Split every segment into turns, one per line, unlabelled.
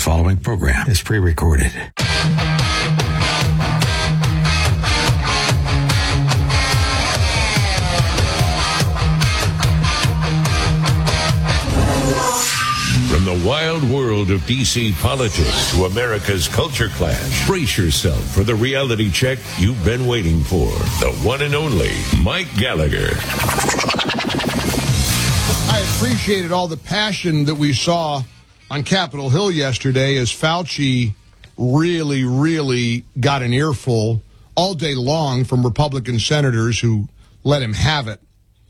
following program is pre-recorded.
From the wild world of D.C. politics to America's culture clash, brace yourself for the reality check you've been waiting for. The one and only Mike Gallagher.
I appreciated all the passion that we saw on Capitol Hill yesterday as Fauci really got an earful all day long from Republican senators who let him have it.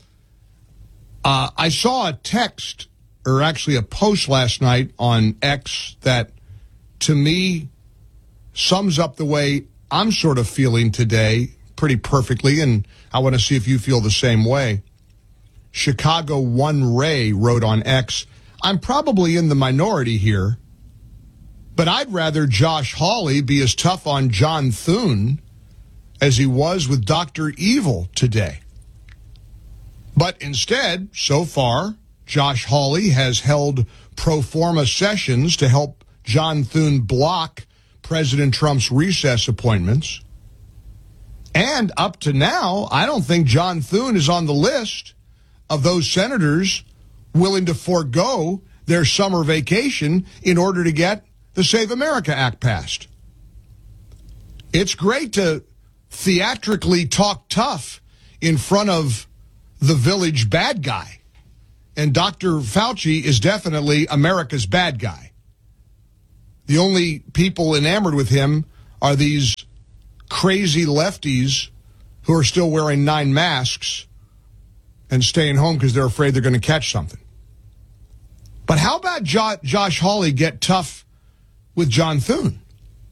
I saw a text, or actually a post last night on X that, to me, sums up the way I'm sort of feeling today pretty perfectly, and I want to see if you feel the same way. Chicago One Ray wrote on X, I'm probably in the minority here, but I'd rather Josh Hawley be as tough on John Thune as he was with Dr. Evil today. But instead, so far, Josh Hawley has held pro forma sessions to help John Thune block President Trump's recess appointments. And up to now, I don't think John Thune is on the list of those senators willing to forego their summer vacation in order to get the Save America Act passed. It's great to theatrically talk tough in front of the village bad guy. And Dr. Fauci is definitely America's bad guy. The only people enamored with him are these crazy lefties who are still wearing 9 masks and staying home because they're afraid they're going to catch something. But how about Josh Hawley get tough with John Thune?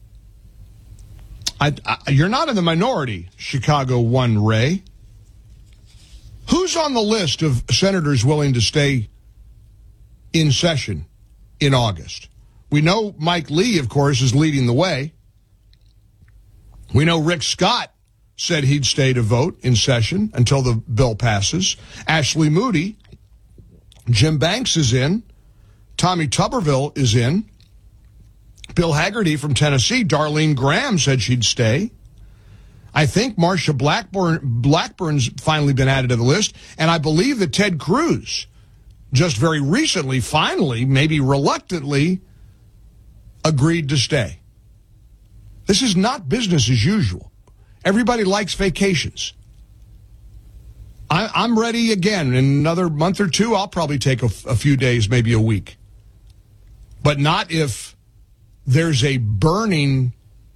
You're not in the minority, Chicago One Ray. Who's on the list of senators willing to stay in session in August? We know Mike Lee, of course, is leading the way. We know Rick Scott said he'd stay to vote in session until the bill passes. Ashley Moody, Jim Banks is in. Tommy Tuberville is in. Bill Hagerty from Tennessee, Darlene Graham said she'd stay. I think Marsha Blackburn's finally been added to the list, and I believe that Ted Cruz just very recently, finally, maybe reluctantly, agreed to stay. This is not business as usual. Everybody likes vacations. I'm ready again. In another month or two, I'll probably take a few days, maybe a week. But not if there's a burning,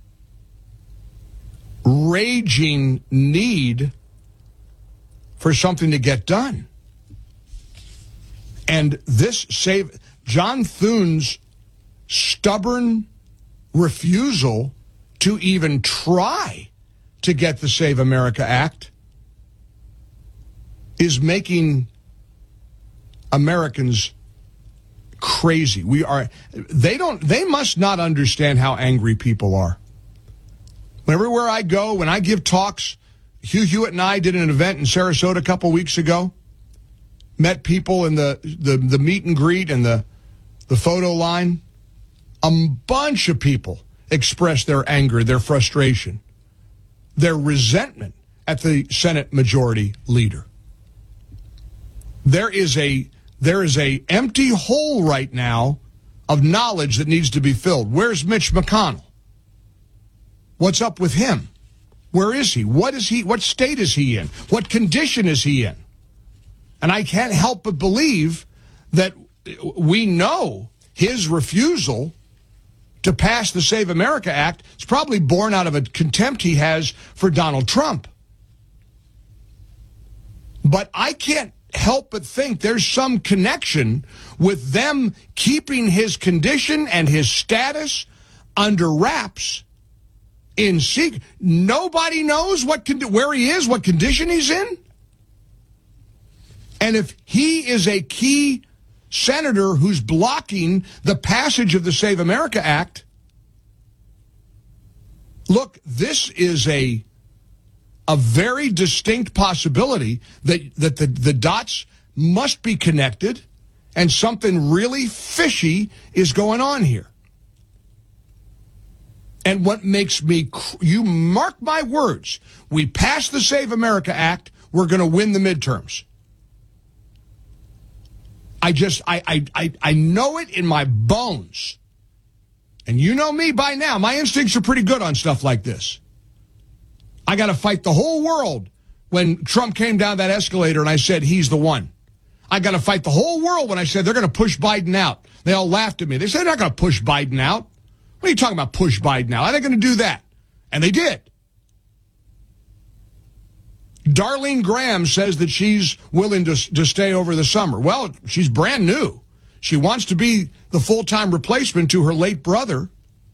raging need for something to get done. And John Thune's stubborn refusal to even try to get the Save America Act is making Americans crazy. They must not understand how angry people are. Everywhere I go, when I give talks, Hugh Hewitt and I did an event in Sarasota a couple weeks ago, met people in the meet and greet and the photo line. A bunch of people expressed their anger, their frustration, their resentment at the Senate Majority Leader. There is a empty hole right now of knowledge that needs to be filled. Where's Mitch McConnell? What's up with him? Where is he? What state is he in? What condition is he in? And I can't help but believe that we know his refusal to pass the Save America Act is probably born out of a contempt he has for Donald Trump. But I can't help but think there's some connection with them keeping his condition and his status under wraps in secret. Nobody knows where he is, what condition he's in. And if he is a key senator who's blocking the passage of the Save America Act, look, this is a very distinct possibility that the dots must be connected and something really fishy is going on here. And what makes me, you mark my words, we pass the Save America Act, we're going to win the midterms. I know it in my bones. And you know me by now. My instincts are pretty good on stuff like this. I got to fight the whole world when Trump came down that escalator and I said he's the one. I got to fight the whole world when I said they're going to push Biden out. They all laughed at me. They said they're not going to push Biden out. What are you talking about, push Biden out? How are they going to do that? And they did. Darlene Graham says that she's willing to stay over the summer. Well, she's brand new. She wants to be the full-time replacement to her late brother.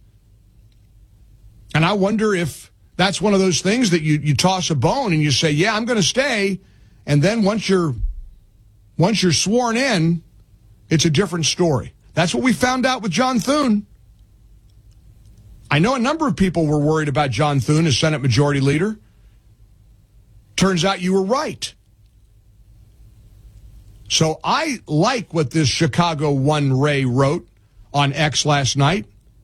And I wonder if that's one of those things that you toss a bone and you say, yeah, I'm going to stay. And then once you're sworn in, it's a different story. That's what we found out with John Thune. I know a number of people were worried about John Thune as Senate Majority Leader. Turns out you were right. So I like what this Chicago One Ray wrote on X last night.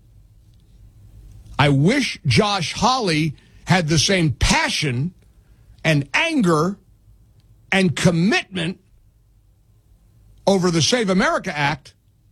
I wish Josh Hawley had the same passion and anger and commitment over the Save America Act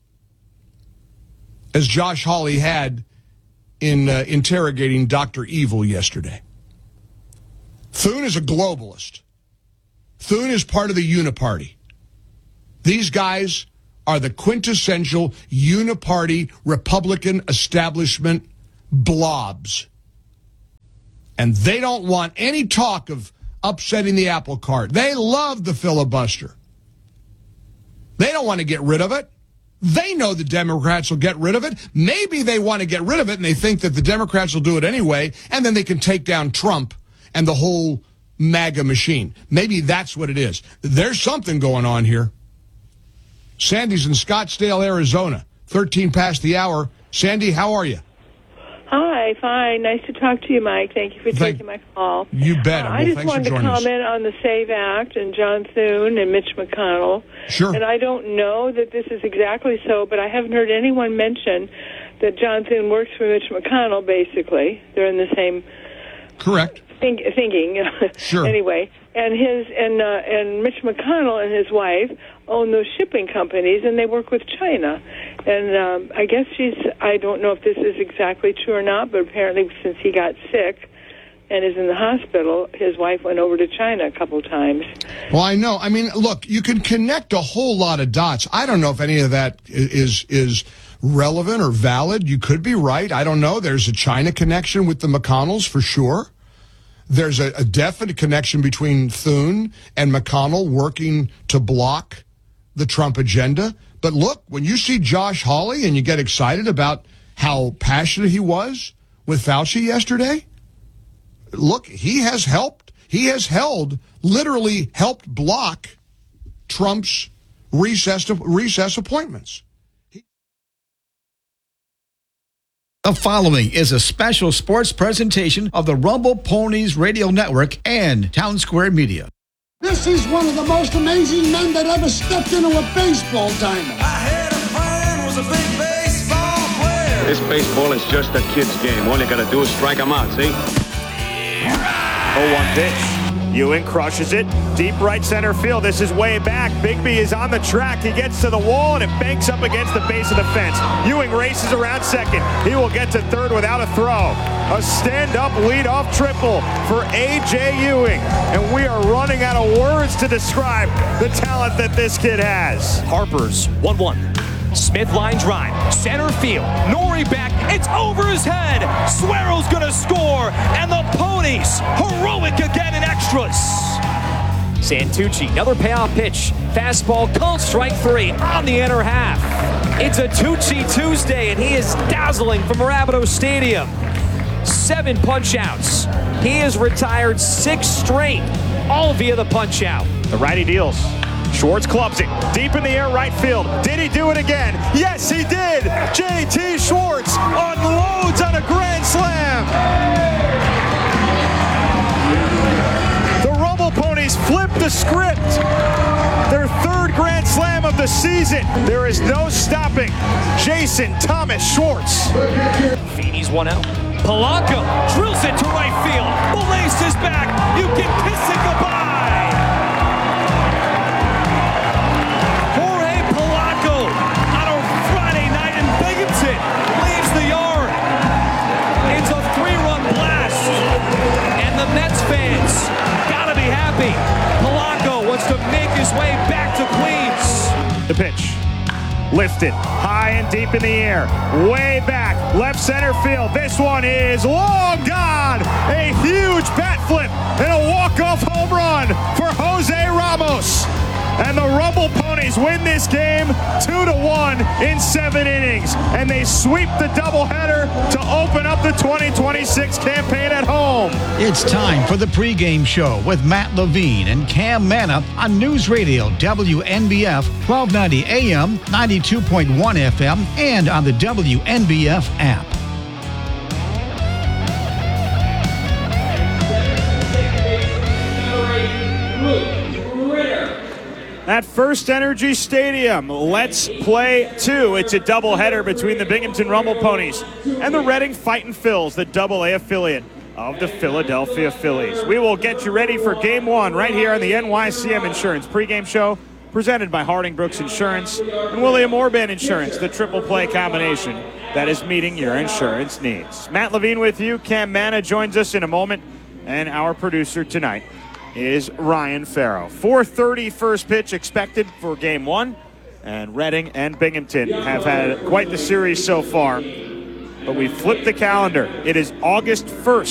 as Josh Hawley had in interrogating Dr. Evil yesterday. Thune is a globalist. Thune is part of the Uniparty. These guys are the quintessential Uniparty Republican establishment blobs. And they don't want any talk of upsetting the apple cart. They love the filibuster. They don't want to get rid of it. They know the Democrats will get rid of it. Maybe they want to get rid of it and they think that the Democrats will do it anyway, and then they can take down Trump and the whole MAGA machine. Maybe that's what it is. There's something going on here. Sandy's in Scottsdale, Arizona. 13 past the hour. Sandy, how are you?
Hi, fine. Nice to talk to you, Mike. Thank you for taking my call.
You bet.
I just wanted to comment on the SAVE Act and John Thune and Mitch McConnell.
Sure.
And I don't know that this is exactly so, but I haven't heard anyone mention that John Thune works for Mitch McConnell, basically. They're in the same...
Correct.
Thinking.
Sure.
Anyway, and Mitch McConnell and his wife own those shipping companies, and they work with China. And I guess I don't know if this is exactly true or not, but apparently since he got sick and is in the hospital, his wife went over to China a couple times.
Well, I know. I mean, look, you can connect a whole lot of dots. I don't know if any of that is relevant or valid. You could be right. I don't know. There's a China connection with the McConnells for sure. There's a definite connection between Thune and McConnell working to block the Trump agenda. But look, when you see Josh Hawley and you get excited about how passionate he was with Fauci yesterday, look, he has literally helped block Trump's recess appointments.
The following is a special sports presentation of the Rumble Ponies Radio Network and Town Square Media.
This is one of the most amazing men that ever stepped into a baseball diamond.
I had a friend was a big baseball player.
This baseball is just a kid's game. All you gotta do is strike him out, see?
0-1 pitch. Ewing crushes it. Deep right center field. This is way back. Bigby is on the track. He gets to the wall and it banks up against the base of the fence. Ewing races around second. He will get to third without a throw. A stand-up leadoff triple for A.J. Ewing. And we are running out of words to describe the talent that this kid has.
Harper's 1-1. Smith line drive, center field, Nori back, it's over his head, Suero's gonna score, and the Ponies, heroic again in extras. Santucci, another payoff pitch, fastball, called strike three on the inner half. It's a Tucci Tuesday, and he is dazzling from Rapido Stadium. 7 punch-outs. He has retired 6 straight, all via the punch-out.
The righty deals. Schwartz clubs it deep in the air right field. Did he do it again? Yes, he did. J.T. Schwartz unloads on a grand slam. The Rumble Ponies flip the script. Their 3rd grand slam of the season. There is no stopping Jason Thomas Schwartz.
Feeney's 1 out. Polanco drills it to right field. Belace is back. You can kiss it goodbye. Jorge Polanco on a Friday night in Binghamton leaves the yard. It's a 3-run blast. And the Mets fans gotta be happy. Polanco wants to make his way back to Queens.
The pitch. Lifted high and deep in the air. Way back. Left center field. This one is long gone. A huge bat flip and a walk-off home run for Jose Ramos. And the Rumble Ponies win this game 2-1 in 7 innings. And they sweep the doubleheader to open up the 2026 campaign at home.
It's time for the pregame show with Matt Levine and Cam Manna on News Radio WNBF 1290 AM, 92.1 FM, and on the WNBF app.
At First Energy Stadium, let's play 2. It's a doubleheader between the Binghamton Rumble Ponies and the Reading Fightin' Phils, the AA affiliate of the Philadelphia Phillies. We will get you ready for Game 1 right here on the NYCM Insurance pregame show, presented by Harding Brooks Insurance and William Orban Insurance, the triple play combination that is meeting your insurance needs. Matt Levine with you. Cam Manna joins us in a moment, and our producer tonight is Ryan Farrow. 4:30 first pitch expected for Game 1, and Reading and Binghamton have had quite the series so far, but we flipped the calendar. It is August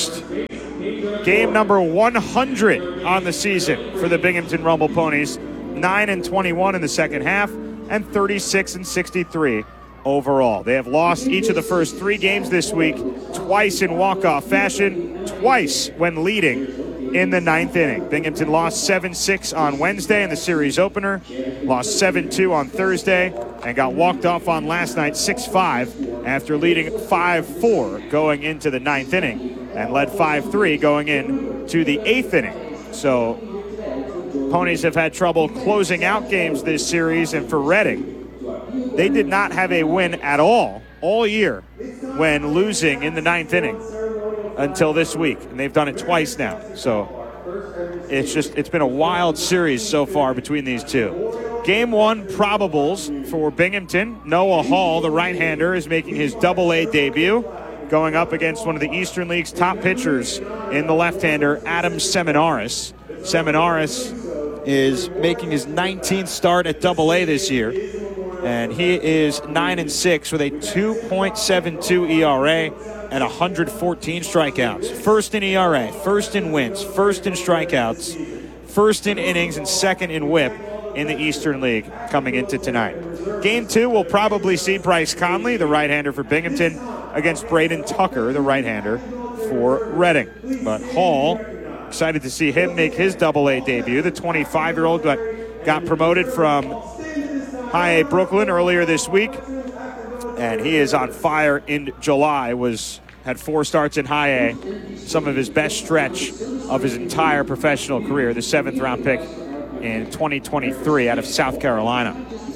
1st, game number 100 on the season for the Binghamton Rumble Ponies. 9-21 in the second half and 36-63 overall. They have lost each of the first 3 games this week, twice in walk-off fashion, twice when leading in the 9th inning. Binghamton lost 7-6 on Wednesday in the series opener, lost 7-2 on Thursday, and got walked off on last night 6-5 after leading 5-4 going into the 9th inning, and led 5-3 going into the 8th inning. So Ponies have had trouble closing out games this series, and for Reading, they did not have a win at all year when losing in the 9th inning until this week, and they've done it twice now. So it's been a wild series so far between these two. Game 1 probables for Binghamton. Noah Hall, the right-hander, is making his AA debut, going up against one of the Eastern League's top pitchers in the left-hander, Adam Seminaris. Seminaris is making his 19th start at AA this year, and he is 9-6 with a 2.72 ERA and 114 strikeouts. First in ERA, first in wins, first in strikeouts, first in innings, and second in whip in the Eastern League coming into tonight. Game 2 will probably see Bryce Conley, the right-hander for Binghamton, against Braden Tucker, the right-hander for Reading. But Hall, excited to see him make his AA debut. The 25-year-old got promoted from High A Brooklyn earlier this week, and he is on fire in July. Had 4 starts in High A, some of his best stretch of his entire professional career, the 7th-round pick in 2023 out of South Carolina.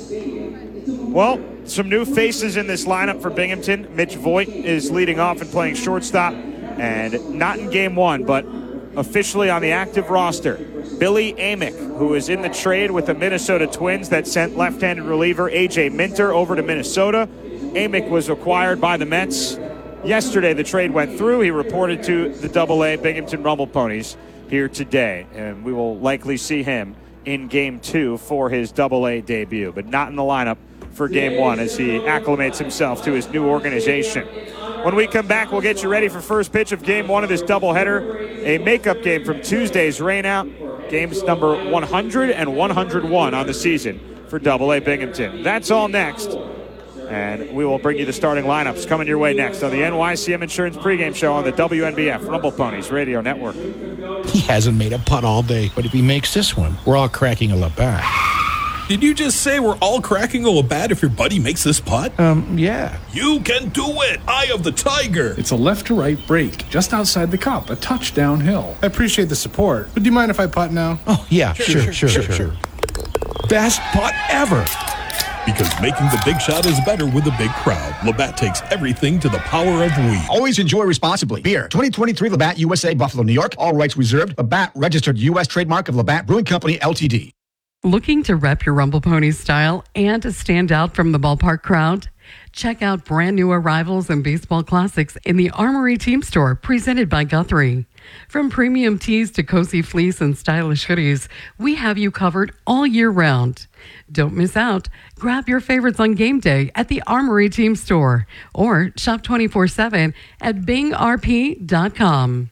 Well, some new faces in this lineup for Binghamton. Mitch Voigt is leading off and playing shortstop, and not in Game 1, but officially on the active roster. Billy Amick, who is in the trade with the Minnesota Twins that sent left-handed reliever A.J. Minter over to Minnesota. Amick was acquired by the Mets. Yesterday, the trade went through. He reported to the AA Binghamton Rumble Ponies here today, and we will likely see him in Game 2 for his AA debut, but not in the lineup for Game 1 as he acclimates himself to his new organization. When we come back, we'll get you ready for first pitch of Game 1 of this doubleheader, a makeup game from Tuesday's rainout, games number 100 and 101 on the season for AA Binghamton. That's all next, and we will bring you the starting lineups coming your way next on the NYCM Insurance pregame show on the WNBF Rumble Ponies Radio Network.
He hasn't made a putt all day, but if he makes this one, we're all cracking a Labatt.
Did you just say we're all cracking a Labatt if your buddy makes this putt?
Yeah.
You can do it! Eye of the Tiger!
It's a left-to-right break, just outside the cup, a touch downhill. I appreciate the support, but do you mind if I putt now?
Oh, yeah, sure. Best putt ever.
Because making the big shot is better with a big crowd. Labatt takes everything to the power of we.
Always enjoy responsibly. Beer, 2023 Labatt USA, Buffalo, New York. All rights reserved. Labatt, registered U.S. trademark of Labatt Brewing Company, Ltd.
Looking to rep your Rumble Ponies style and to stand out from the ballpark crowd? Check out brand new arrivals and baseball classics in the Armory Team Store, presented by Guthrie. From premium tees to cozy fleece and stylish hoodies, we have you covered all year round. Don't miss out. Grab your favorites on game day at the Armory Team Store or shop 24/7 at bingrp.com.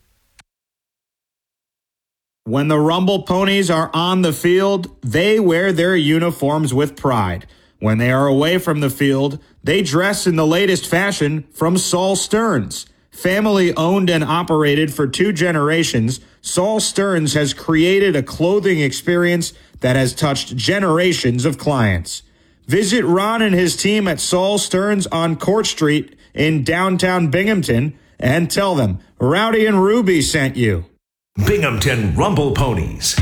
When the Rumble Ponies are on the field, they wear their uniforms with pride. When they are away from the field, they dress in the latest fashion from Saul Stearns. Family owned and operated for 2 generations, Saul Stearns has created a clothing experience that has touched generations of clients. Visit Ron and his team at Saul Stearns on Court Street in downtown Binghamton and tell them Rowdy and Ruby sent you.
Binghamton Rumble Ponies.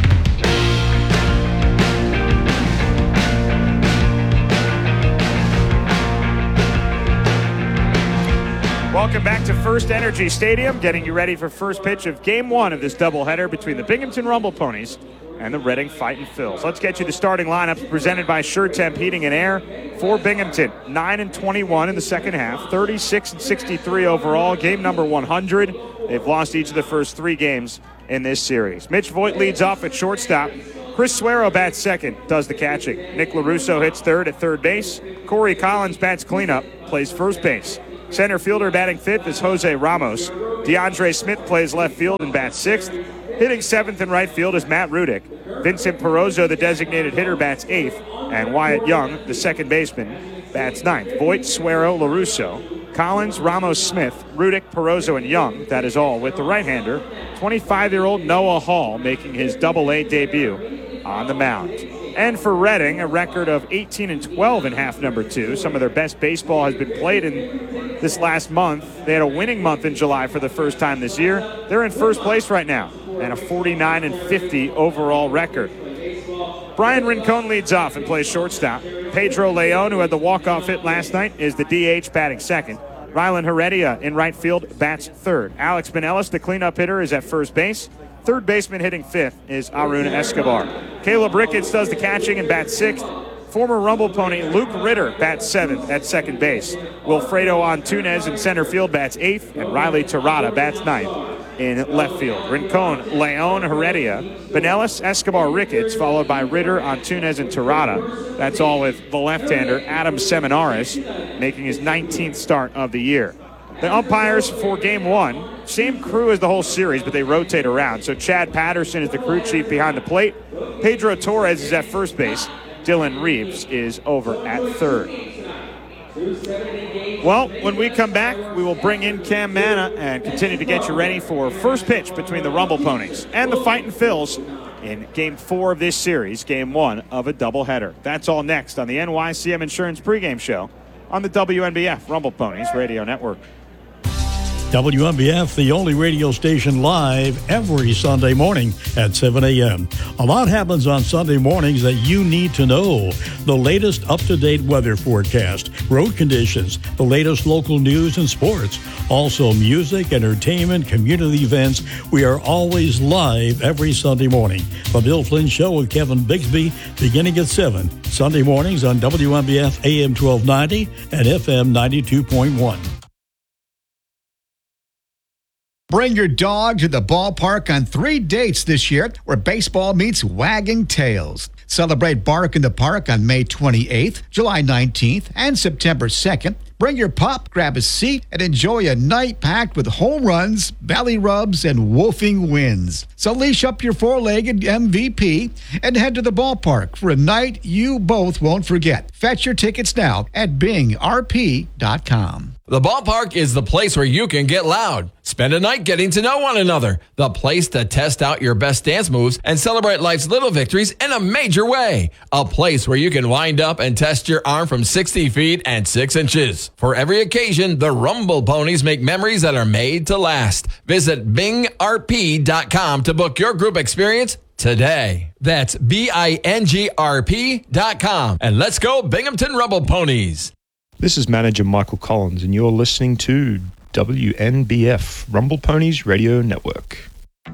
Welcome back to First Energy Stadium, getting you ready for first pitch of Game 1 of this doubleheader between the Binghamton Rumble Ponies and the Reading Fightin' Phils. Let's get you the starting lineups presented by SureTemp Heating and Air for Binghamton. 9-21 in the second half, 36-63 overall, game number 100. They've lost each of the first 3 games in this series. Mitch Voigt leads off at shortstop. Chris Suero bats second, does the catching. Nick LaRusso hits third at third base. Corey Collins bats cleanup, plays first base. Center fielder batting fifth is Jose Ramos. DeAndre Smith plays left field and bats sixth. Hitting seventh in right field is Matt Rudick. Vincent Perozzo, the designated hitter, bats eighth. And Wyatt Young, the second baseman, bats ninth. Voigt, Suero, LaRusso, Collins, Ramos, Smith, Rudick, Perozzo, and Young. That is all with the right-hander, 25-year-old Noah Hall, making his Double-A debut on the mound. And for Reading, a record of 18-12 in half number 2. Some of their best baseball has been played in this last month. They had a winning month in July for the first time this year. They're in first place right now and a 49-50 overall record. Brian Rincon leads off and plays shortstop. Pedro Leon, who had the walk-off hit last night, is the DH batting second. Rylan Heredia in right field bats third. Alex Benelis, the cleanup hitter, is at first base. Third baseman hitting fifth is Arun Escobar. Caleb Ricketts does the catching and bats sixth. Former Rumble pony Luke Ritter bats seventh at second base. Wilfredo Antunes in center field bats eighth, and Riley Terrata bats ninth in left field. Rincon, Leon, Heredia, Benelis, Escobar, Ricketts, followed by Ritter, Antunes, and Terrata. That's all with the left-hander Adam Seminaris making his 19th start of the year. The umpires for Game 1, same crew as the whole series, but they rotate around. So Chad Patterson is the crew chief behind the plate. Pedro Torres is at first base. Dylan Reeves is over at third. Well, when we come back, we will bring in Cam Manna and continue to get you ready for first pitch between the Rumble Ponies and the Fightin' Phils in Game 4 of this series, Game 1 of a doubleheader. That's all next on the NYCM Insurance pregame show on the WNBF Rumble Ponies Radio Network.
WNBF, the only radio station live every Sunday morning at 7 a.m. A lot happens on Sunday mornings that you need to know. The latest up-to-date weather forecast, road conditions, the latest local news and sports. Also music, entertainment, community events. We are always live every Sunday morning. The Bill Flynn Show with Kevin Bigsby beginning at 7. Sunday mornings on WNBF AM 1290 and FM 92.1.
Bring your dog to the ballpark on 3 dates this year where baseball meets wagging tails. Celebrate Bark in the Park on May 28th, July 19th, and September 2nd. Bring your pup, grab a seat, and enjoy a night packed with home runs, belly rubs, and woofing wins. So leash up your four-legged MVP and head to the ballpark for a night you both won't forget. Fetch your tickets now at bingrp.com.
The ballpark is the place where you can get loud. Spend a night getting to know one another. The place to test out your best dance moves and celebrate life's little victories in a major way. A place where you can wind up and test your arm from 60 feet and 6 inches. For every occasion, the Rumble Ponies make memories that are made to last. Visit bingrp.com to book your group experience today. That's BINGRP.com. And let's go Binghamton Rumble Ponies.
This is manager Michael Collins, and you're listening to WNBF, Rumble Ponies Radio Network.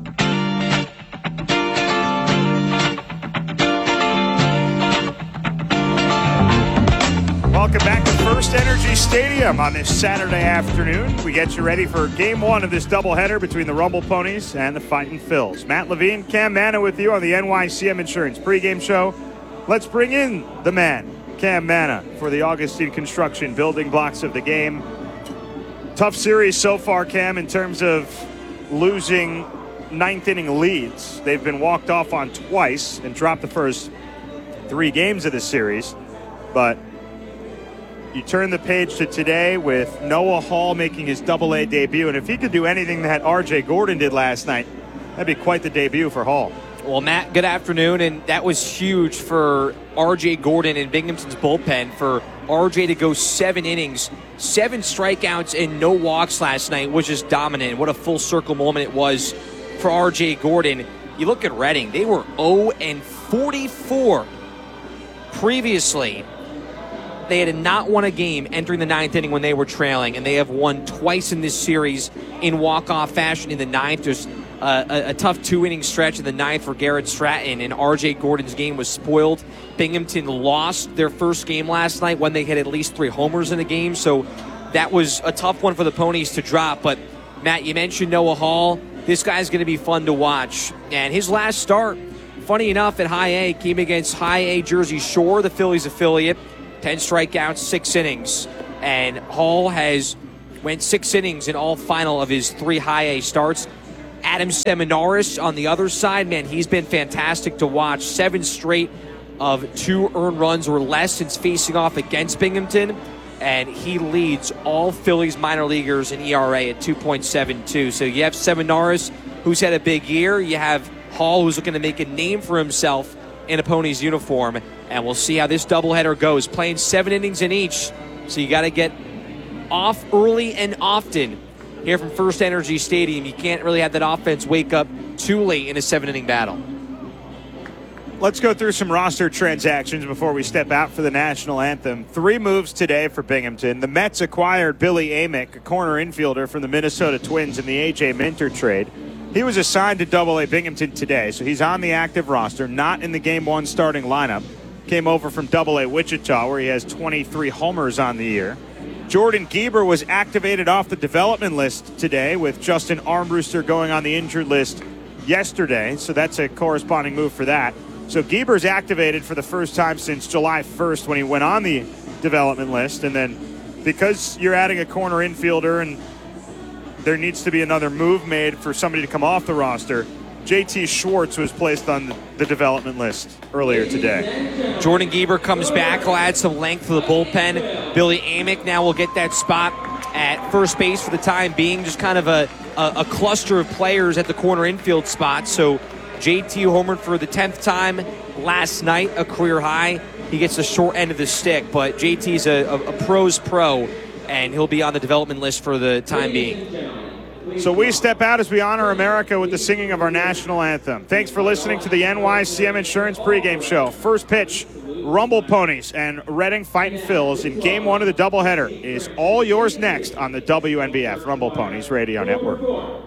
Welcome back to First Energy Stadium on this Saturday afternoon. We get you ready for Game 1 of this doubleheader between the Rumble Ponies and the Fightin' Phils. Matt Levine, Cam Manna with you on the NYCM Insurance pregame show. Let's bring in the man, Cam Manna, for the Augustine Construction building blocks of the game. Tough series so far, Cam, in terms of losing ninth-inning leads. They've been walked off on twice and dropped the first 3 games of the series, but you turn the page to today with Noah Hall making his Double-A debut, and if he could do anything that R.J. Gordon did last night, that'd be quite the debut for Hall.
Well, Matt, good afternoon, and that was huge for R.J. Gordon and Binghamton's bullpen for R.J. to go 7 innings, 7 strikeouts, and no walks last night, was just dominant. What a full-circle moment it was for R.J. Gordon. You look at Reading, they were 0-44 previously. They had not won a game entering the 9th inning when they were trailing, and they have won twice in this series in walk-off fashion in the 9th. There's a tough 2-inning stretch in the 9th for Garrett Stratton, and R.J. Gordon's game was spoiled. Binghamton lost their first game last night when they had at least 3 homers in the game, so that was a tough one for the Ponies to drop. But, Matt, you mentioned Noah Hall. This guy's going to be fun to watch. And his last start, funny enough, at High A, came against High A Jersey Shore, the Phillies affiliate. 10 strikeouts, 6 innings. And Hall has went 6 innings in all final of his 3 High A starts. Adam Seminaris on the other side, man, he's been fantastic to watch. 7 straight of 2 earned runs or less since facing off against Binghamton. And he leads all Phillies minor leaguers in ERA at 2.72. So you have Seminaris, who's had a big year. You have Hall, who's looking to make a name for himself in a Ponies uniform. And we'll see how this doubleheader goes. Playing 7 innings in each, so you got to get off early and often here from First Energy Stadium. You can't really have that offense wake up too late in a 7-inning battle.
Let's go through some roster transactions before we step out for the national anthem. 3 moves today for Binghamton. The Mets acquired Billy Amick, a corner infielder from the Minnesota Twins in the A.J. Minter trade. He was assigned to Double-A Binghamton today, so he's on the active roster, not in the Game 1 starting lineup. Came over from Double-A Wichita, where he has 23 homers on the year. Jordan Gieber was activated off the development list today, with Justin Armbruster going on the injured list yesterday, so that's a corresponding move for that. So Gieber's activated for the first time since July 1st when he went on the development list, and then because you're adding a corner infielder and there needs to be another move made for somebody to come off the roster, J.T. Schwartz was placed on the development list earlier today.
Jordan Gieber comes back. He'll add some length to the bullpen. Billy Amick now will get that spot at first base for the time being. Just kind of a cluster of players at the corner infield spot. So J.T. homered for the 10th time last night, a career high. He gets the short end of the stick, but J.T.'s a pro's pro, and he'll be on the development list for the time being.
So we step out as we honor America with the singing of our national anthem. Thanks for listening to the NYCM Insurance pregame show. First pitch, Rumble Ponies and Reading Fightin' Phils in Game 1 of the doubleheader is all yours next on the WNBF Rumble Ponies Radio Network.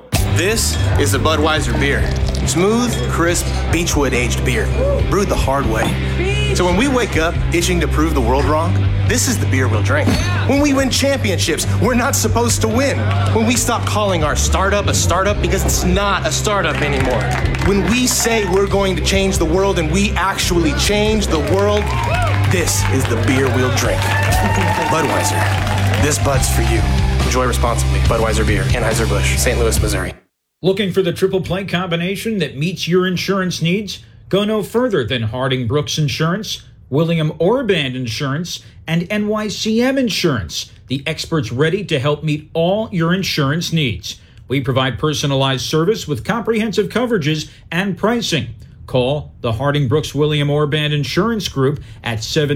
This is the Budweiser beer. Smooth, crisp, Beechwood-aged beer, brewed the hard way. So when we wake up itching to prove the world wrong, this is the beer we'll drink. When we win championships, we're not supposed to win. When we stop calling our startup a startup because it's not a startup anymore. When we say we're going to change the world and we actually change the world, this is the beer we'll drink. Budweiser. This Bud's for you. Enjoy responsibly. Budweiser Beer, Anheuser-Busch, St. Louis, Missouri.
Looking for the triple play combination that meets your insurance needs? Go no further than Harding Brooks Insurance, William Orband Insurance, and NYCM Insurance, the experts ready to help meet all your insurance needs. We provide personalized service with comprehensive coverages and pricing. Call the Harding Brooks William Orband Insurance Group at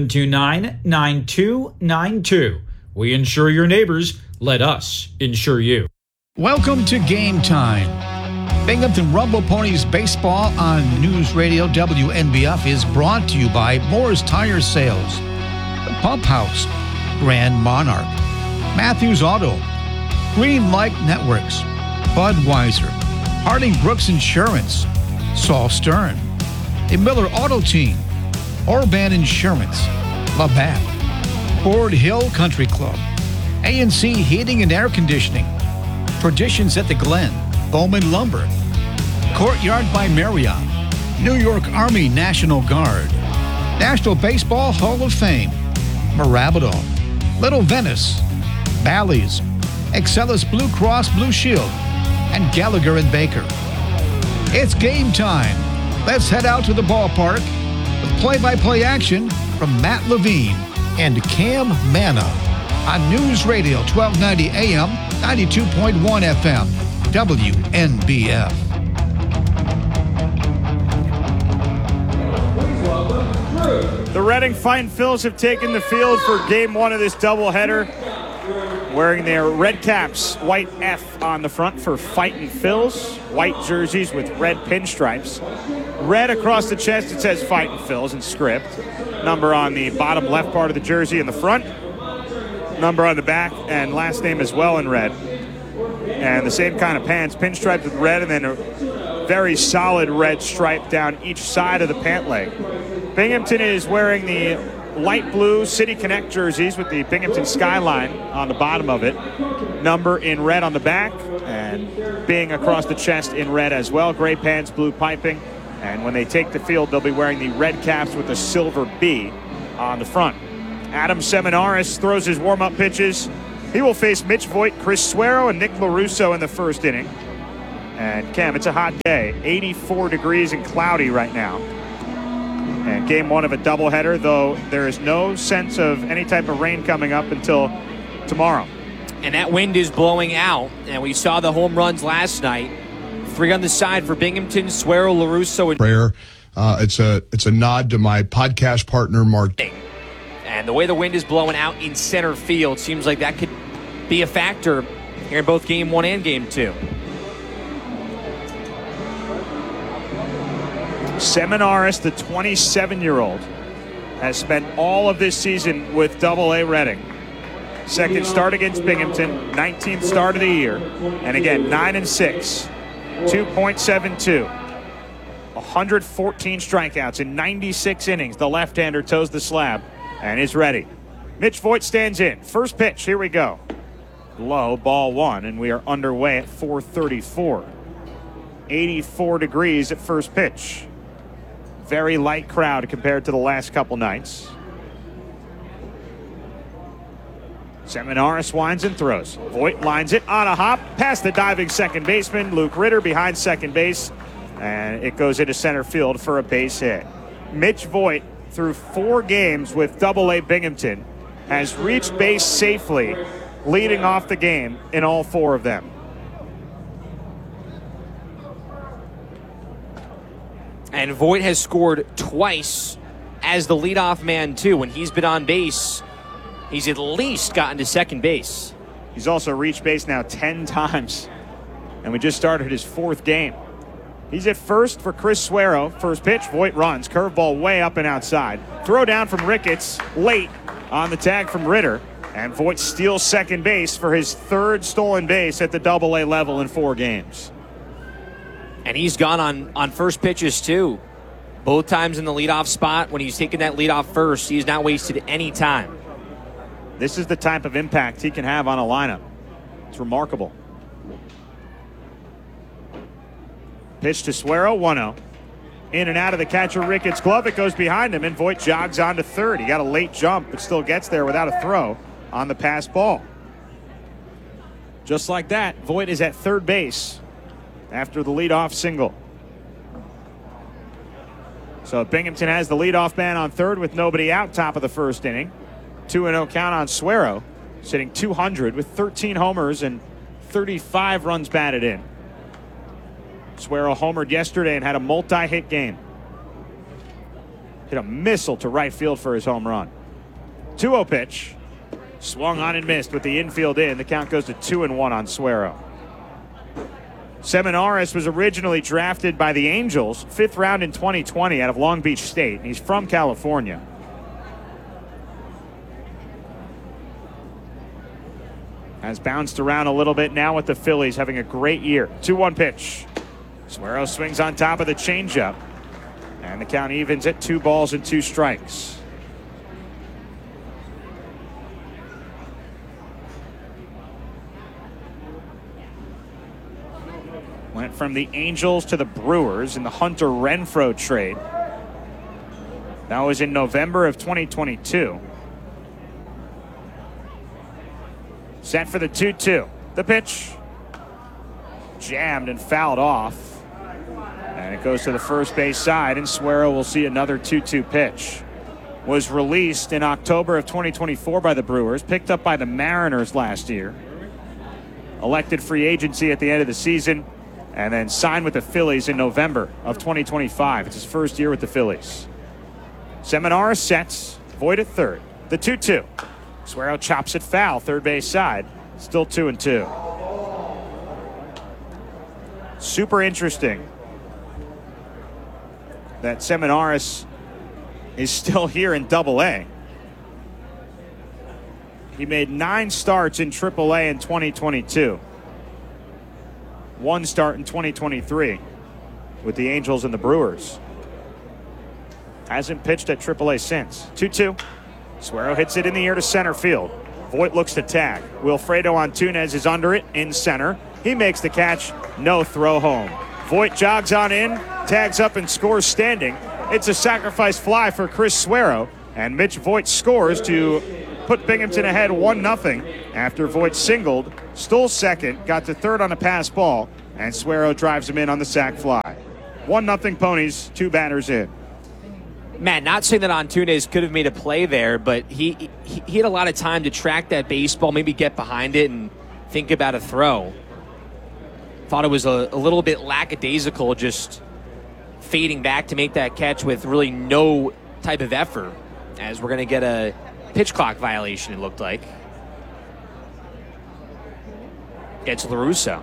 729-9292. We insure your neighbors. Let us insure you.
Welcome to Game Time. Binghamton Rumble Ponies Baseball on News Radio WNBF is brought to you by Moore's Tire Sales, The Pump House, Grand Monarch, Matthews Auto, Green Light Networks, Budweiser, Harding Brooks Insurance, Saul Stern, the Miller Auto Team, Orban Insurance, Labatt, Ford Hill Country Club, A&C Heating and Air Conditioning, Traditions at the Glen, Bowman Lumber, Courtyard by Marriott, New York Army National Guard, National Baseball Hall of Fame, Marabadon, Little Venice, Bally's, Excellus Blue Cross Blue Shield, and Gallagher and Baker. It's game time. Let's head out to the ballpark with play-by-play action from Matt Levine and Cam Manna on News Radio 1290 AM, 92.1 FM, WNBF.
The Reading Fightin' Phils have taken the field for game one of this doubleheader, wearing their red caps, white F on the front for Fightin' Phils, white jerseys with red pinstripes. Red across the chest, it says Fightin' Phils in script. Number on the bottom left part of the jersey in the front. Number on the back, and last name as well in red. And the same kind of pants, pinstripes with red, and then a very solid red stripe down each side of the pant leg. Binghamton is wearing the light blue City Connect jerseys with the Binghamton skyline on the bottom of it. Number in red on the back, and being across the chest in red as well. Gray pants, blue piping. And when they take the field, they'll be wearing the red caps with a silver B on the front. Adam Seminaris throws his warm-up pitches. He will face Mitch Voigt, Chris Suero, and Nick LaRusso in the first inning. And Cam, it's a hot day. 84 degrees and cloudy right now. And game one of a doubleheader, though there is no sense of any type of rain coming up until tomorrow.
And that wind is blowing out. And we saw the home runs last night. 3 on the side for Binghamton, Suero, LaRusso, and
prayer. It's a nod to my podcast partner, Mark.
And the way the wind is blowing out in center field seems like that could be a factor here in both game one and game two.
Seminaris, the 27-year-old, has spent all of this season with Double-A Reading. Second start against Binghamton, 19th start of the year, and again 9-6, 2.72, 114 strikeouts in 96 innings. The left-hander toes the slab and is ready. Mitch Voigt stands in. First pitch, here we go. Low, ball one, and we are underway at 4:34. 84 degrees at first pitch. Very light crowd compared to the last couple nights. Seminaris winds and throws. Voigt lines it on a hop past the diving second baseman. Luke Ritter behind second base, and it goes into center field for a base hit. Mitch Voigt, through 4 games with Double-A Binghamton, has reached base safely, leading off the game in all 4 of them.
And Voigt has scored twice as the leadoff man, too. When he's been on base, he's at least gotten to second base.
He's also reached base now 10 times, and we just started his 4th game. He's at first for Chris Suero. First pitch, Voigt runs. Curveball way up and outside. Throw down from Ricketts late on the tag from Ritter. And Voigt steals second base for his 3rd stolen base at the Double-A level in 4 games.
And he's gone on first pitches, too. Both times in the leadoff spot. When he's taken that leadoff first, he's not wasted any time.
This is the type of impact he can have on a lineup. It's remarkable. Pitch to Suero, 1-0. In and out of the catcher Ricketts' glove. It goes behind him, and Voigt jogs on to third. He got a late jump, but still gets there without a throw on the pass ball. Just like that, Voigt is at third base after the leadoff single. So Binghamton has the leadoff man on third with nobody out, top of the first inning. 2-0 count on Suero, sitting 200 with 13 homers and 35 runs batted in. Suero homered yesterday and had a multi-hit game. Hit a missile to right field for his home run. 2-0 pitch. Swung on and missed with the infield in. The count goes to 2-1 on Suero. Seminaris was originally drafted by the Angels, 5th round in 2020 out of Long Beach State. He's from California. Has bounced around a little bit now with the Phillies, having a great year. 2-1 pitch. Suero swings on top of the changeup. And the count evens at 2 balls and 2 strikes. Went from the Angels to the Brewers in the Hunter Renfroe trade. That was in November of 2022. Set for the 2-2. The pitch. Jammed and fouled off. And it goes to the first base side, and Suero will see another 2-2 pitch. Was released in October of 2024 by the Brewers, picked up by the Mariners last year. Elected free agency at the end of the season, and then signed with the Phillies in November of 2025. It's his first year with the Phillies. Seminaris sets, Voit at third. The 2-2. Suero chops it foul, third base side. Still 2-2. Super interesting that Seminaris is still here in Double-A. He made 9 starts in Triple-A in 2022. 1 start in 2023 with the Angels and the Brewers. Hasn't pitched at Triple-A since. 2-2. Suero hits it in the air to center field. Voit looks to tag. Wilfredo Antunez is under it in center. He makes the catch. No throw home. Voit jogs on in, tags up and scores standing. It's a sacrifice fly for Chris Suero, and Mitch Voit scores to put Binghamton ahead 1-0 after Voit singled, stole second, got to third on a pass ball, and Suero drives him in on the sac fly. 1-0 Ponies, 2 batters in.
Matt, not saying that Antunes could have made a play there, but he had a lot of time to track that baseball, maybe get behind it and think about a throw. Thought it was a little bit lackadaisical, just fading back to make that catch with really no type of effort, as we're going to get a pitch clock violation, it looked like. Gets LaRusso.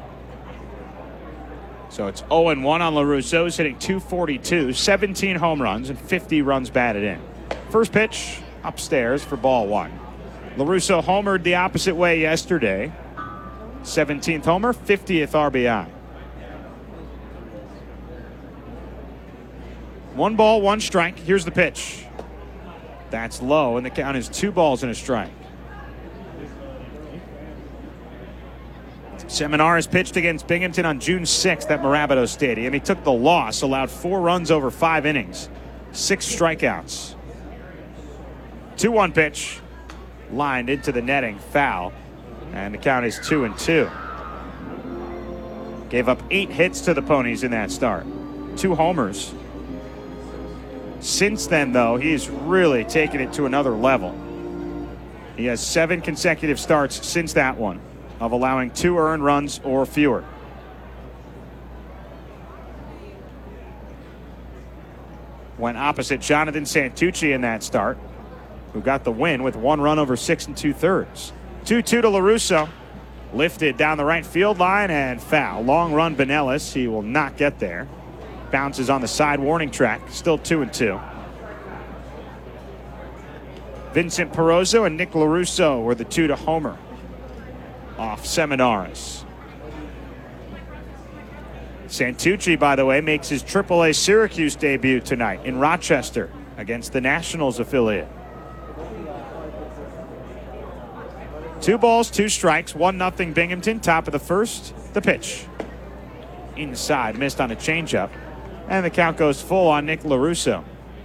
So it's 0-1 on LaRusso. He's hitting .242, 17 home runs, and 50 runs batted in. First pitch, upstairs for ball 1. LaRusso homered the opposite way yesterday. 17th homer, 50th RBI. 1 ball, 1 strike. Here's the pitch. That's low, and the count is 2 balls and a strike. Seminaris pitched against Binghamton on June 6th at Mirabito Stadium. He took the loss, allowed 4 runs over 5 innings, 6 strikeouts. 2-1 pitch, lined into the netting, foul, and the count is 2-2. Gave up 8 hits to the Ponies in that start, 2 homers. Since then, though, he's really taken it to another level. He has 7 consecutive starts since that one of allowing 2 earned runs or fewer. Went opposite Jonathan Santucci in that start, who got the win with 1 run over 6 2/3. 2-2 to LaRusso. Lifted down the right field line and foul. Long run Benelis. He will not get there. Bounces on the side warning track. Still 2-2. Vincent Perozzo and Nick LaRusso were the 2 to homer off Seminaris. Santucci, by the way, makes his AAA Syracuse debut tonight in Rochester against the Nationals affiliate. 2 balls, 2 strikes, 1-0 Binghamton, top of the first. The pitch. Inside, missed on a changeup. And the count goes full on Nick LaRusso.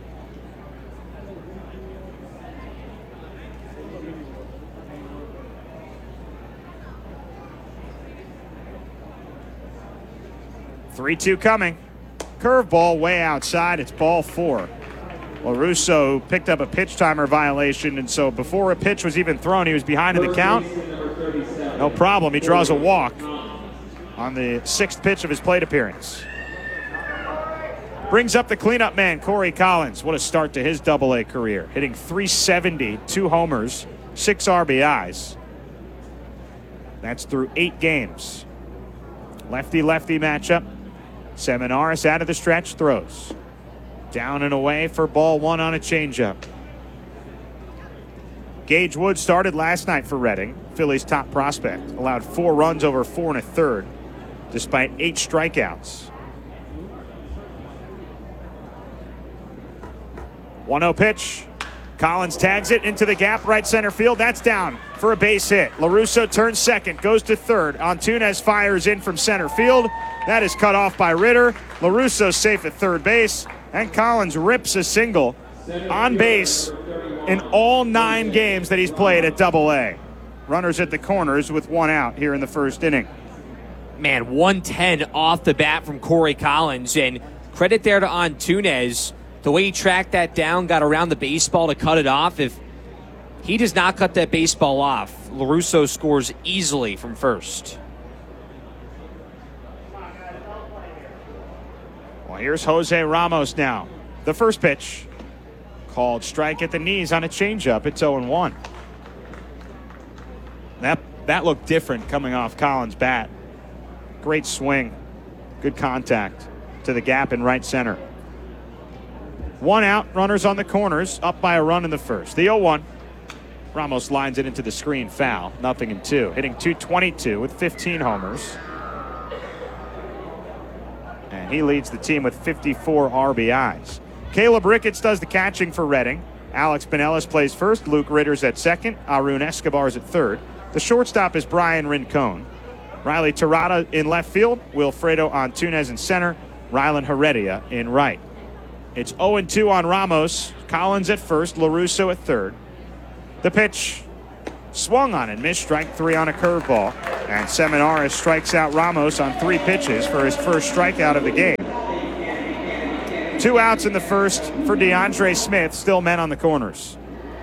Three-two coming. Curveball way outside. It's ball 4. LaRusso picked up a pitch timer violation, and so before a pitch was even thrown, he was behind in the count. No problem. He draws a walk on the 6th pitch of his plate appearance. Brings up the cleanup man, Corey Collins. What a start to his Double-A career. Hitting .370, 2 homers, 6 RBIs. That's through 8 games.
Lefty-lefty matchup. Seminaris out of the stretch, throws. Down and away for ball one on a changeup. Gage Wood started last night for Reading, Phillies' top prospect. Allowed 4 runs over 4 1/3, despite 8 strikeouts. 1-0 pitch. Collins tags it into the gap, right center field. That's down for a base hit. LaRusso turns second, goes to third. Antunes fires in from center field. That is cut off by Ritter. LaRusso safe at third base. And Collins rips a single on base in all 9 games that he's played at Double-A. Runners at the corners with 1 out here in the first inning.
Man, 110 off the bat from Corey Collins. And credit there to Antunes. The way he tracked that down, got around the baseball to cut it off. If he does not cut that baseball off, LaRusso scores easily from first.
Well, here's Jose Ramos now. The first pitch. Called strike at the knees on a changeup. It's 0-1. That looked different coming off Collins' bat. Great swing. Good contact to the gap in right center. 1 out, runners on the corners, up by a run in the first. The 0-1. Ramos lines it into the screen, foul. 0-2. Hitting .222 with 15 homers. And he leads the team with 54 RBIs. Caleb Ricketts does the catching for Reading. Alex Pinellas plays first. Luke Ritter's at second. Arun Escobar's at third. The shortstop is Brian Rincon. Riley Tirada in left field. Wilfredo Antunes in center. Rylan Heredia in right. It's 0-2 on Ramos. Collins at first. LaRusso at third. The pitch swung on and missed. Strike 3 on a curveball. And Seminaris strikes out Ramos on 3 pitches for his first strikeout of the game. 2 outs in the first for DeAndre Smith. Still men on the corners.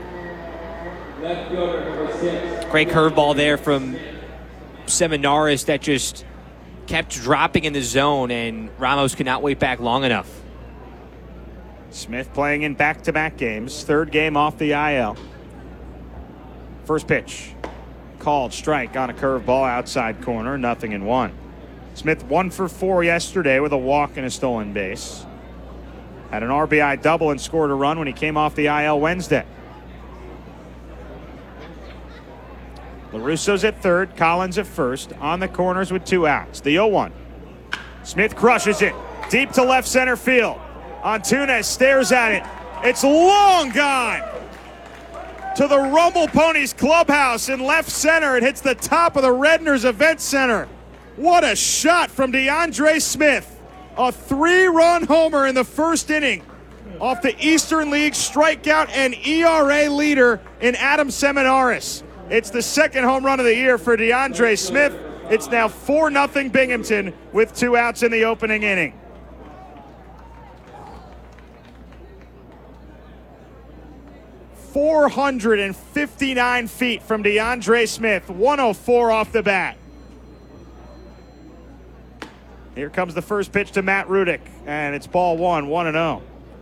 Great curveball there from Seminaris that just kept dropping in the zone, and Ramos could not wait back long enough.
Smith playing in back-to-back games. 3rd game off the IL. First pitch. Called strike on a curveball outside corner. 0-1. Smith 1 for 4 yesterday with a walk and a stolen base. Had an RBI double and scored a run when he came off the IL Wednesday. LaRusso's at third. Collins at first. On the corners with 2 outs. The 0-1. Smith crushes it. Deep to left center field. Antunes stares at it. It's long gone to the Rumble Ponies clubhouse in left center. It hits the top of the Redner's Event Center. What a shot from DeAndre Smith. A 3-run homer in the first inning off the Eastern League strikeout and ERA leader in Adam Seminaris. It's the 2nd home run of the year for DeAndre Smith. It's now 4-0 Binghamton with 2 outs in the opening inning. .459 feet from DeAndre Smith. 104 off the bat. Here comes the first pitch to Matt Rudick, and it's ball 1, 1-0.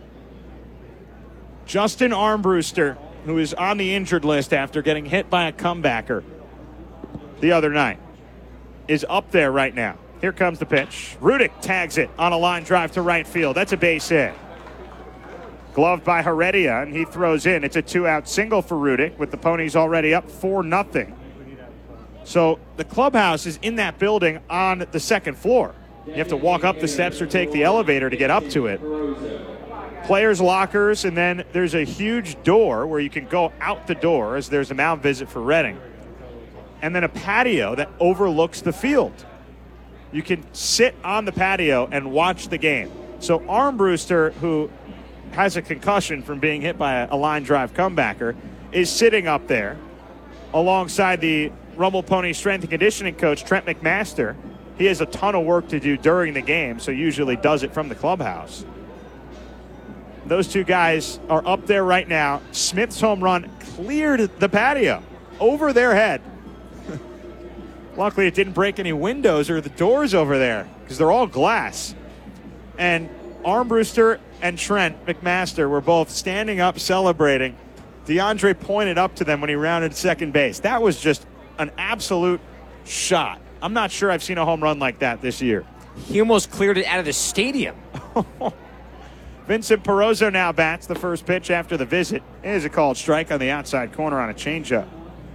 Justin Armbruster, who is on the injured list after getting hit by a comebacker the other night, is up there right now. Here comes the pitch. Rudick tags it on a line drive to right field. That's a base hit. Gloved by Heredia, and he throws in. It's a 2-out single for Rudick, with the Ponies already up 4-0. So the clubhouse is in that building on the 2nd floor. You have to walk up the steps or take the elevator to get up to it. Players' lockers, and then there's a huge door where you can go out the door as there's a mound visit for Reading. And then a patio that overlooks the field. You can sit on the patio and watch the game. So Armbruster, who has a concussion from being hit by a line drive comebacker, is sitting up there alongside the Rumble Pony strength and conditioning coach, Trent McMaster. He has a ton of work to do during the game, so usually does it from the clubhouse. Those 2 guys are up there right now. Smith's home run cleared the patio over their head. Luckily, it didn't break any windows or the doors over there because they're all glass. And Armbruster and Trent McMaster were both standing up celebrating. DeAndre pointed up to them when he rounded second base. That was just an absolute shot I'm not sure I've seen a home run like that this year.
He almost cleared it out of the stadium.
Vincent Perozzo now bats the first pitch after the visit. It is a called strike on the outside corner on a changeup.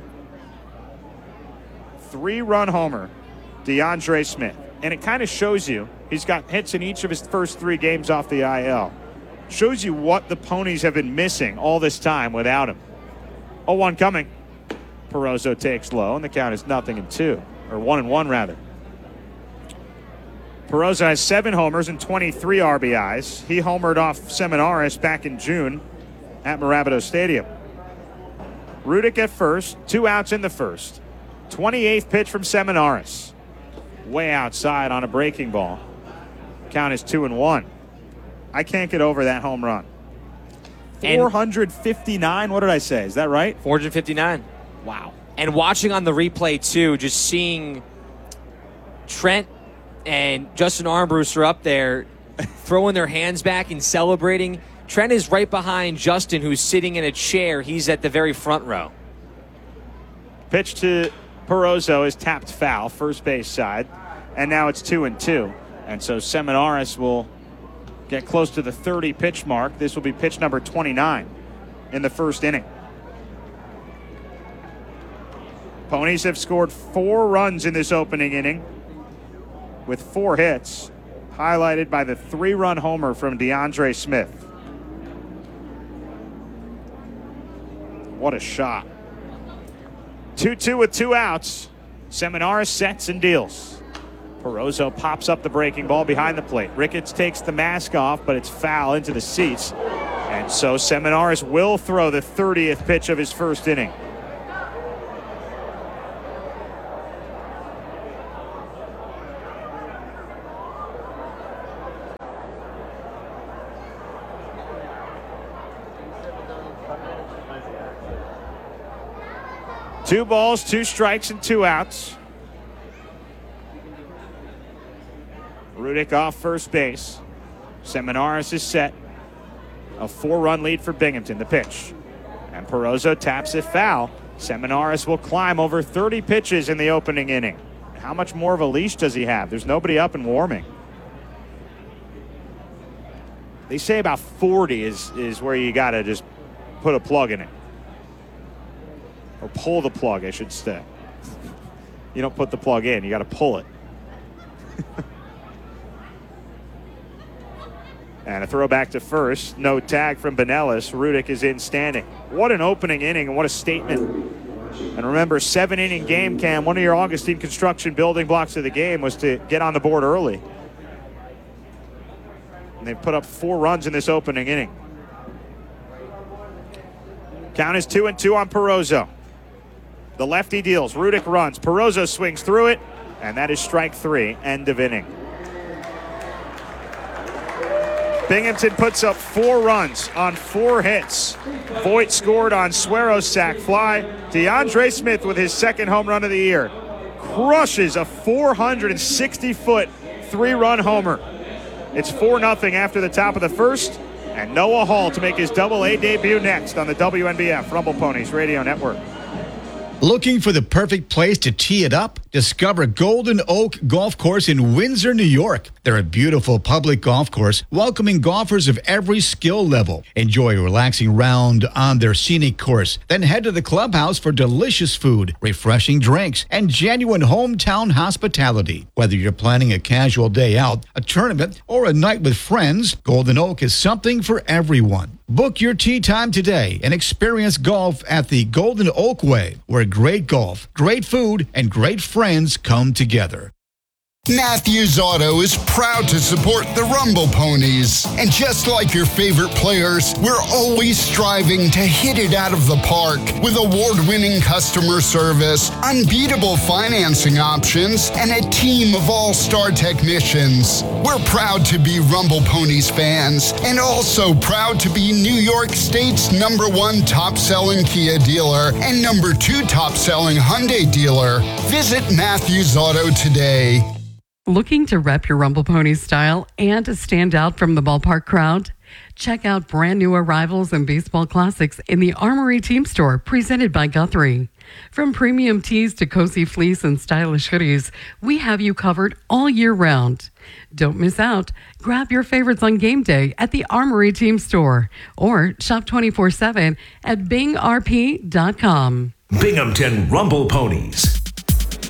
3-run homer, DeAndre Smith. And it kind of shows you, he's got hits in each of his first 3 games off the IL. Shows you what the Ponies have been missing all this time without him. 0-1 coming. Perozzo takes low, and the count is 0-2, or 1-1 rather. Perozzo has 7 homers and 23 RBIs. He homered off Seminaris back in June at Mirabito Stadium. Rudick at first, 2 outs in the first. 28th pitch from Seminaris. Way outside on a breaking ball. Count is 2-1. I can't get over that home run. 459, what did I say? Is that right?
459. Wow. And watching on the replay, too, just seeing Trent and Justin Armbruster up there throwing their hands back and celebrating. Trent is right behind Justin, who's sitting in a chair. He's at the very front row.
Pitch to Perozzo is tapped foul, first base side, and now it's 2-2. And so Seminaris will get close to the 30 pitch mark. This will be pitch number 29 in the first inning. Ponies have scored 4 runs in this opening inning with 4 hits, highlighted by the 3-run homer from DeAndre Smith. What a shot. 2-2 with 2 outs. Seminaris sets and deals. Perozzo pops up the breaking ball behind the plate. Ricketts takes the mask off, but it's foul into the seats. And so Seminaris will throw the 30th pitch of his first inning. Two balls, 2 strikes, and 2 outs. Rudick off first base. Seminaris is set. A 4-run lead for Binghamton. The pitch. And Perozzo taps it foul. Seminaris will climb over 30 pitches in the opening inning. How much more of a leash does he have? There's nobody up and warming. They say about 40 is where you got to just put a plug in it. Or pull the plug, I should say. You don't put the plug in, you got to pull it. And a throw back to first. No tag from Benelis. Rudick is in standing. What an opening inning and what a statement. And remember, 7-inning game, Cam. One of your Augustine Construction building blocks of the game was to get on the board early. And they put up 4 runs in this opening inning. Count is 2-2 on Perozzo. The lefty deals. Rudick runs. Perozzo swings through it. And that is strike 3. End of inning. Binghamton puts up 4 runs on 4 hits. Voigt scored on Suero's sac fly. DeAndre Smith with his 2nd home run of the year crushes a 460-foot 3-run homer. It's 4-0 after the top of the first. And Noah Hall to make his Double-A debut next on the WNBF Rumble Ponies Radio Network.
Looking for the perfect place to tee it up? Discover Golden Oak Golf Course in Windsor, New York. They're a beautiful public golf course welcoming golfers of every skill level. Enjoy a relaxing round on their scenic course. Then head to the clubhouse for delicious food, refreshing drinks, and genuine hometown hospitality. Whether you're planning a casual day out, a tournament, or a night with friends, Golden Oak is something for everyone. Book your tee time today and experience golf at the Golden Oak Way, where great golf, great food, and great friends come together.
Matthews Auto is proud to support the Rumble Ponies. And just like your favorite players, we're always striving to hit it out of the park with award-winning customer service, unbeatable financing options, and a team of all-star technicians. We're proud to be Rumble Ponies fans and also proud to be New York State's #1 top-selling Kia dealer and #2 top-selling Hyundai dealer. Visit Matthews Auto today.
Looking to rep your Rumble Ponies style and to stand out from the ballpark crowd? Check out brand new arrivals and baseball classics in the Armory Team Store, presented by Guthrie. From premium tees to cozy fleece and stylish hoodies, we have you covered all year round. Don't miss out. Grab your favorites on game day at the Armory Team Store or shop 24/7 at bingrp.com.
Binghamton Rumble Ponies.